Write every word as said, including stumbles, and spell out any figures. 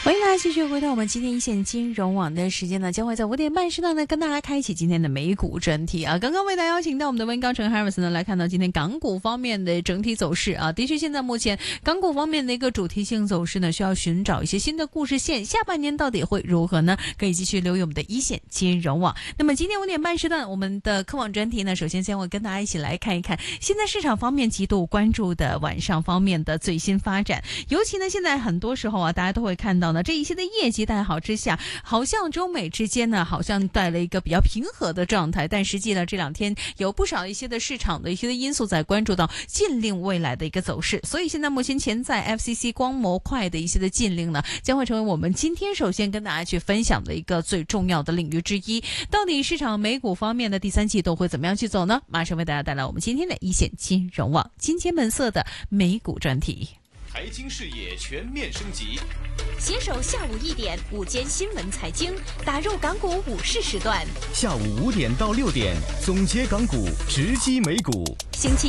欢迎大家继续回到我们今天一线金融网的时间呢，将会在五点半时段呢跟大家开启今天的美股专题啊。刚刚为大家邀请到我们的温高成 Harris 呢来看到今天港股方面的整体走势啊。的确，现在目前港股方面的一个主题性走势呢，需要寻找一些新的故事线，下半年到底会如何呢？可以继续留意我们的一线金融网。那么今天五点半时段，我们的科网专题呢，首先先会跟大家一起来看一看现在市场方面极度关注的晚上方面的最新发展。尤其呢，现在很多时候啊，大家都会看到呢，这一些的业绩带好之下，好像中美之间呢，好像带了一个比较平和的状态，但实际呢，这两天有不少一些的市场的一些的因素在关注到禁令未来的一个走势，所以现在目前潜在 F C C 光模块的一些的禁令呢，将会成为我们今天首先跟大家去分享的一个最重要的领域之一。到底市场美股方面的第三季度会怎么样去走呢？马上为大家带来我们今天的一线金融网金钱本色的美股专题。 财经视野全面升级， 携手下午一点午间新闻财经，打入港股午市时段。 下午五点到六点，总结港股，直击美股。 星期